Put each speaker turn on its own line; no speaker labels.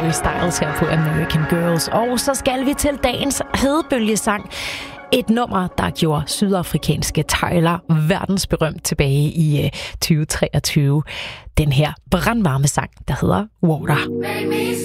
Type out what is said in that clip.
Harry Styles her på American Girls. Og så skal vi til dagens hedebølgesang. Et nummer, der gjorde sydafrikanske Tyler verdensberømt tilbage i 2023. Den her brandvarme sang, der hedder Water.